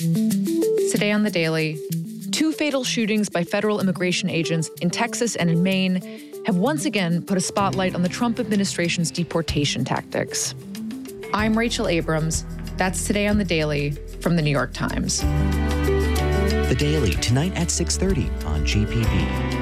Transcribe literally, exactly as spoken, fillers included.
Today on The Daily, two fatal shootings by federal immigration agents in Texas and in Maine have once again put a spotlight on the Trump administration's deportation tactics. I'm Rachel Abrams. That's Today on The Daily from The New York Times. The Daily, tonight at six thirty on G P B.